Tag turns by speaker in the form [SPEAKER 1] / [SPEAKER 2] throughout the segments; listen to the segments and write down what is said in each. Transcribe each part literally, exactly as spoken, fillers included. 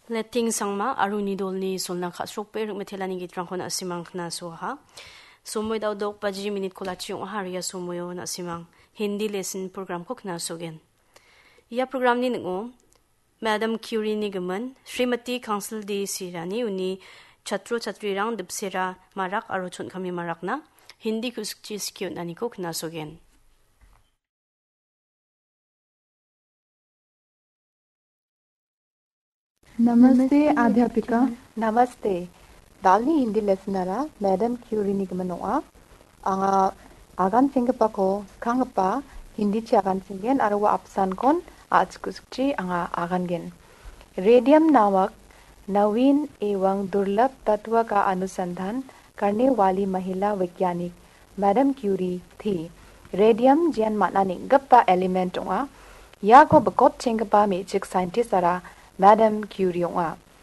[SPEAKER 1] Letting sangma aruni dolni solna khasrok pe rukmethelani gitrangkhona asimang khna soha. Somoy daw dok paji minute kolachi ong haria somoyo na asimang Hindi lesson program ko khna sogen. Ya program ni ngo Madam Curie ni gaman Srimati Council di Sirani uni chatro chatri rang dipsera marak aro chon kami marak na Hindi kuschi skyon ani ko khna sogen.
[SPEAKER 2] नमस्ते अध्यापिका
[SPEAKER 3] नमस्ते दालनी Hindi लेसनरा madam Curie निगमनोआ आंगा आगान सिंगपाको खांगपा हिंदी ची आगान सिंगेन आरवा आपसान कोन आज कुसुची आंगा आगान गेन रेडियम नामक नवीन एवं दुर्लभ तत्व का अनुसंधान करने वाली महिला वैज्ञानिक मैडम क्यूरी थी। रेडियम जियन मानानी गप्पा एलिमेंट ओआ या को बकोत चिंगपा मेजिक साइंटिस्ट अरा मैडम क्यूरी ओआ।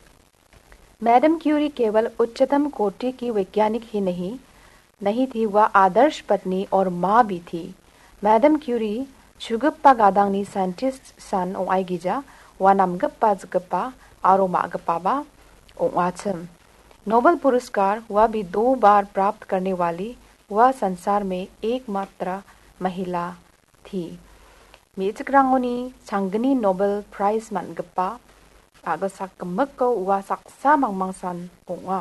[SPEAKER 3] मैडम क्यूरी केवल उच्चतम कोटि की वैज्ञानिक ही नहीं नहीं थी, वह आदर्श पत्नी और माँ भी थी। मैडम क्यूरी शुगप्पा गादांगनी साइंटिस्ट सन ओआई गिजा व नमगप्पा जगप्पा आरो मागप्पाबा ओआचम। नोबेल पुरस्कार वह भी दो बार प्राप्त करने वाली वह संसार में एकमात्र महिला थी। मेजग्रांगोनी सांगनी नोबेल प्राइज मनगप्पा आगसाकमक्को व सक्सा मंगमंगसन ओआ।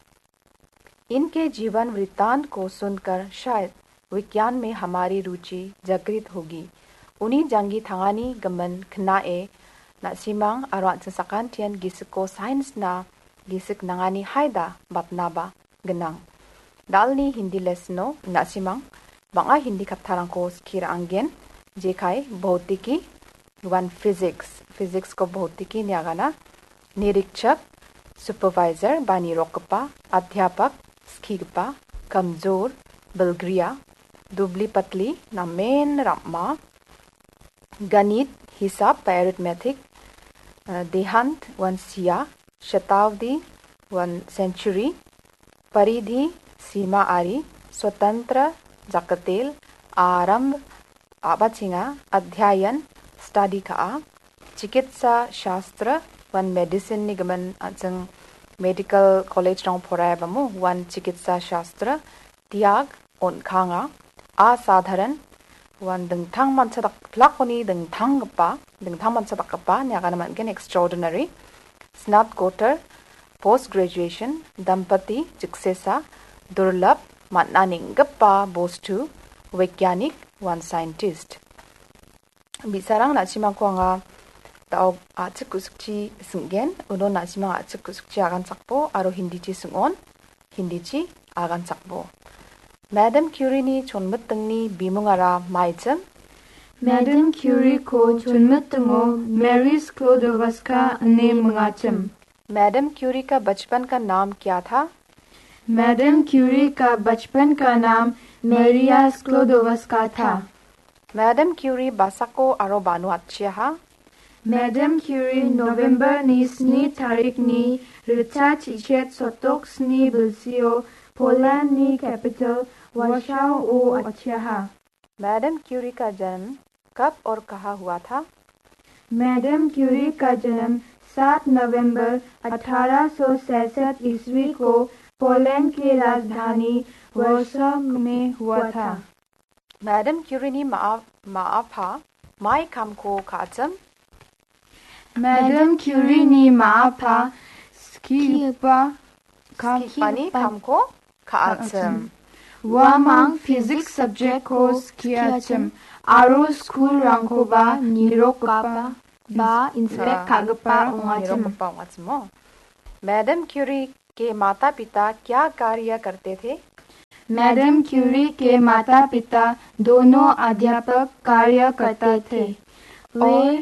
[SPEAKER 3] इनके जीवन वृत्तांत को सुनकर शायद विज्ञान में हमारी रुचि जागृत होगी। उन्हीं जंगी थंगानी गमन खनाए नासिमांग अरवान सकांतियन गिसको साइंस ना गिसक नंगानी हायदा बातनाबा गनांग दालनी हिंदी लेसनो नासिमांग बंगा हिंदी कथारंको स्किर अंगेन जेखाय भौतिकी वन फिजिक्स फिजिक्स को भौतिकी न्यागाना निरीक्षक सुपरवाइजर बानी रोकपा अध्यापक स्कीगपा कमजोर बलग्रिया दुबली पतली नामेन रामा गणित हिसाब पैरिथमेटिक देहांत वन सिया शताब्दी वन सेंचुरी परिधि सीमा आरी स्वतंत्र जकतेल आरंभ आबाचिंगा अध्ययन स्टडी का चिकित्सा शास्त्र one medicine निगमन Ajang medical college रंग फोराय बमु वन चिकित्सा शास्त्र त्याग ओनखांगा असाधारण वन दंथांग मनसदक प्लाकोनी दंथांग गप्पा दंथांग मनसदक गप्पा न्यागाना मनगेन एक्स्ट्राऑर्डिनरी स्नातकोत्तर पोस्ट ग्रेजुएशन दंपति चिकित्सा दुर्लभ मननानिंग गप्पा बोस्तु वैज्ञानिक वन साइंटिस्ट बिसारांग नाचिमा को आंगा ताओ आचिक कुसुकची सिंगेन उनो नाचिमा आचिक कुसुकची आगान सकपो आरो हिंदी ची सिंगोन हिंदी ची आगान सकपो। मैडम क्यूरी नि चोनमतंगनी बिमुंगारा माइचम
[SPEAKER 2] मैडम क्यूरी को चुनमतंगो मैरी स्क्लोडोवस्का ने मंगाचम।
[SPEAKER 3] मैडम क्यूरी का बचपन का नाम क्या था?
[SPEAKER 2] मैडम क्यूरी का बचपन का नाम मैरिया स्क्लोडोवस्का था।
[SPEAKER 3] मैडम क्यूरी बासाको आरो बानु आच्छिया
[SPEAKER 2] मैडम क्यूरी नवंबर नि स्नी तारीख नि रिचा चिचेत सोतोक स्नी बिल्सियो पोलैंड नि कैपिटल वार्साओ ओ आच्छिया।
[SPEAKER 3] मैडम क्यूरी का जन्म कब और कहाँ हुआ था?
[SPEAKER 2] मैडम क्यूरी का जन्म सात नवंबर अठारह सौ सैंसठ ईस्वी को पोलैंड की राजधानी वार्सा में हुआ था।
[SPEAKER 3] मैडम क्यूरी नि मा माफा माई काम को खाचम।
[SPEAKER 2] मैडम क्यूरी नि माफा स्कीपा
[SPEAKER 3] स्कीपानी काम को खाचम।
[SPEAKER 2] वामांग फिजिक्स सब्जेक्ट को स्कियाचम आरो स्कूल रंगको बा निरोकपा बा इंस्पेक्ट खागपा ओंगाचम।
[SPEAKER 3] मैडम क्यूरी के माता पिता क्या कार्य करते थे?
[SPEAKER 2] मैडम क्यूरी के माता पिता दोनों अध्यापक कार्य करते थे। वे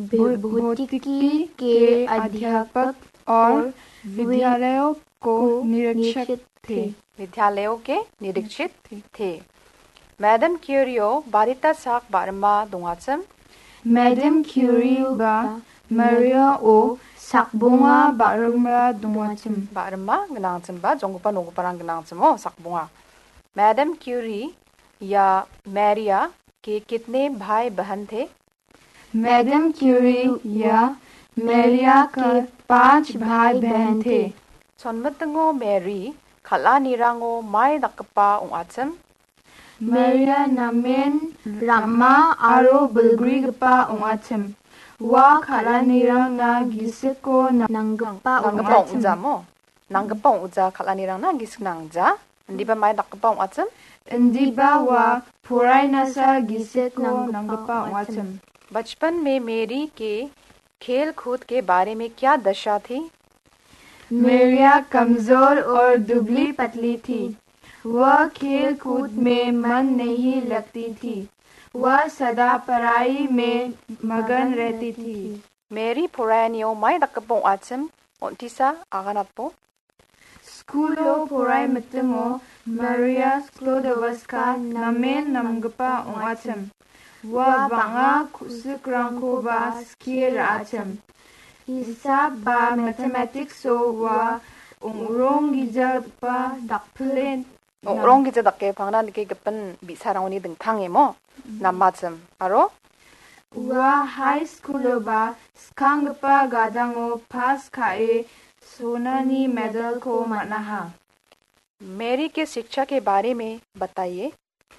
[SPEAKER 2] भौतिकी के अध्यापक और विद्यालयों को निरीक्षक थे
[SPEAKER 3] विद्यालयों के निरीक्षक थे। मैडम क्यूरियो बारिता साक बारमा दुंगाचम।
[SPEAKER 2] मैडम क्यूरी बा मरिया ओ sakbunga barumra dungachim
[SPEAKER 3] barma gnangchim ba jongpa nongparang gnangchim o sakbunga। Madam Curie या मैरिया के कितने भाई बहन थे?
[SPEAKER 2] मैडम क्यूरी या मेरिया के पांच भाई बहन थे.
[SPEAKER 3] Sonmatango Mary khala nirango mai dakpa ung acham.
[SPEAKER 2] Maria namen Rama aro bulgrigpa ungachim. Wa khala nirang na gisiko nanggpa
[SPEAKER 3] Nanggpa
[SPEAKER 2] ungachim.
[SPEAKER 3] uja mo. Nanggpa uja khala nirang na gisik nangja. Hindi ba mai dakpa ung acham?
[SPEAKER 2] Hindi ba wa puray nasa gisiko nanggpa ungachim.
[SPEAKER 3] बचपन में मेरी के खेल कूद के बारे में क्या दशा थी?
[SPEAKER 2] मेरिया कमजोर और दुबली पतली थी. वह खेल कूद में मन नहीं लगती थी. वह सदा पढ़ाई में मगन रहती थी.
[SPEAKER 3] मेरी पुरानियों माय दकपो आचम ओंटिसा आगनापो.
[SPEAKER 2] स्कूलो पुराय मतमो Maria Sklodowska namen namgpa ungachim. Wa banga kusukrangko ba skira achim. Hisab ba mathematics so wa ungrong gija pa dakplen.
[SPEAKER 3] Ungrong gija dakke pangna ke gapan bisarangoni dengtang emo namachim. Aro?
[SPEAKER 2] Wa high school ba skangpa gadango pass kae सोनानी medal को मनाहा.
[SPEAKER 3] मेरी के शिक्षा के बारे में बताइए.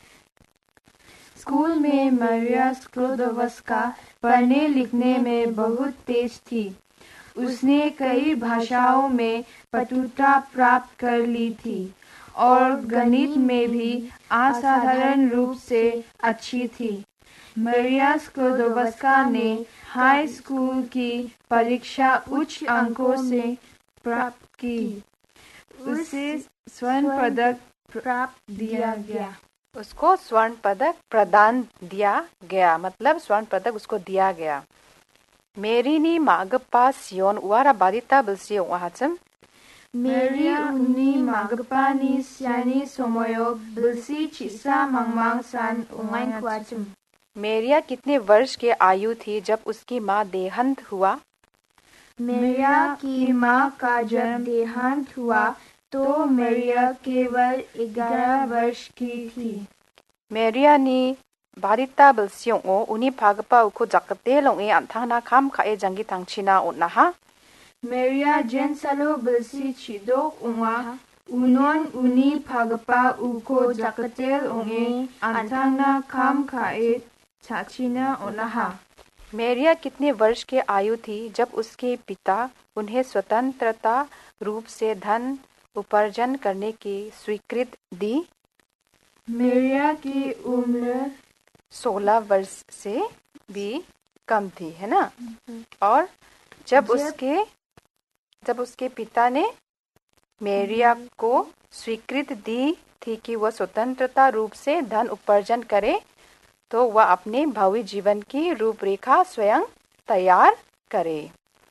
[SPEAKER 2] School में मारिया स्क्लोडोवस्का पढ़ने लिखने में बहुत तेज थी. उसने कई भाषाओं में पटुता प्राप्त कर ली थी और गणित में भी असाधारण रूप से अच्छी थी. मारिया स्क्लोडोवस्का ने हाई स्कूल की परीक्षा उच्च अंकों से प्राप्त की. उसे स्वर्ण पदक प्राप्त दिया गया.
[SPEAKER 3] उसको स्वर्ण पदक प्रदान दिया गया. मतलब स्वर्ण पदक उसको दिया गया. मेरी नी मागपा सियोन उवारा बादिता बलसियो वहाचम.
[SPEAKER 2] मेरी उन्नी मागपा नी सियानी सोमोयो बलसी चिसा मंगमांग सान उंगाइन क्वाचम.
[SPEAKER 3] मेरिया कितने वर्ष के आयु थी जब उसकी माँ देहांत हुआ?
[SPEAKER 2] मेरिया की माँ का जब देहांत हुआ तो मेरिया केवल ग्यारह वर्ष की थी.
[SPEAKER 3] मेरिया ने बारिता बलसियों को उन्हीं भागपा उको जकते लोंगे अंथाना खाम खाए जंगी थांगचिना उन्हा.
[SPEAKER 2] मेरिया जेंसलो बलसी चिदो उंगा उनोन उन्हीं भागपा उको जकते लोंगे अंथाना खाम खाए चाचिना उन्हा.
[SPEAKER 3] मेरिया कितने वर्ष के आयु थी जब उसके पिता उन्हें स्वतंत्रता रूप से धन उपार्जन करने की स्वीकृति दी?
[SPEAKER 2] मेरिया की उम्र
[SPEAKER 3] सोलह वर्ष से भी कम थी, है ना. और जब, जब उसके जब उसके पिता ने मेरिया को स्वीकृति दी थी कि वह स्वतंत्रता रूप से धन उपार्जन करे तो वह अपने भावी जीवन की रूपरेखा स्वयं तैयार करे.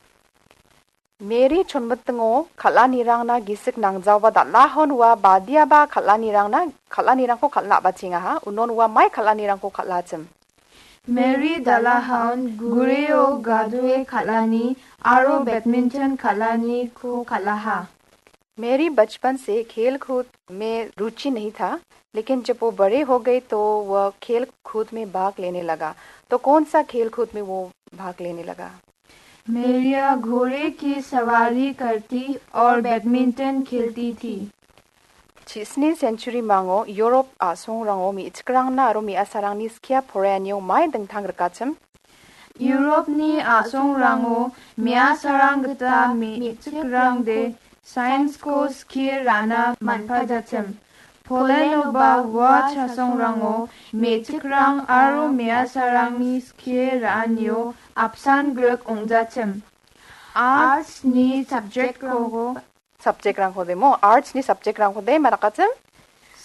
[SPEAKER 3] मेरी छुनमतंगो खला निरांगना गिसिक नांगजावा दाला होन वा बादिया बा खला निरांगना खला निरांग को खला बाचिंगा हा उनोन वा माय खला निरांग को खलाचम.
[SPEAKER 2] मेरी दलाहाउन गुरेओ गादुए खलानी आरो बैडमिंटन खलानी को खलाहा.
[SPEAKER 3] मेरी बचपन से खेल कूद में रुचि नहीं था, लेकिन जब वो बड़े हो गए तो वह खेल कूद में भाग लेने लगा. तो कौन सा खेल कूद में वो भाग लेने लगा?
[SPEAKER 2] मेरिया घोड़े की सवारी करती और बैडमिंटन खेलती थी.
[SPEAKER 3] छिस्नी सेंचुरी मांगो यूरोप आसों रंगो मी इचक्रांग ना रो मी असरांग नि स्किया फोरेनियो माय दंगथांग रकाचम.
[SPEAKER 2] यूरोप नि आसों रंगो मिया सरांगता मी इचक्रांग दे साइंस को स्किर राना मनफाजाचम. पोलेनोबा वा छासोंरांगो मेचिक्रांग आरो मेयासारांगनि स्किरानियो आपसान ग्रक ओंजाचम. आर्ट्स नि सब्जेक्ट को
[SPEAKER 3] सब्जेक्ट रांगो दे मो आर्ट्स नि सब्जेक्ट रांगो दे मराकाचम.